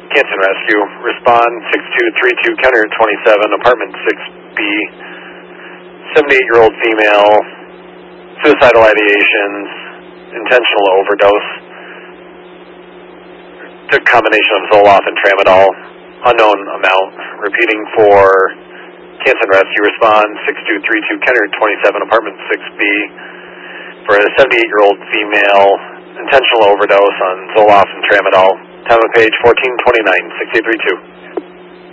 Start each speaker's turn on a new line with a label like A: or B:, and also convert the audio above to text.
A: Canton Rescue. Respond 6232 Kenner 27, apartment 6B. 78-year-old female, suicidal ideations, intentional overdose. Took a combination of Zoloft and Tramadol, unknown amount. Repeating for Canton Rescue. Respond 6232 Kenner 27, apartment 6B. For a 78-year-old female, intentional overdose on Zoloft and Tramadol. Time of page 1429, 6832.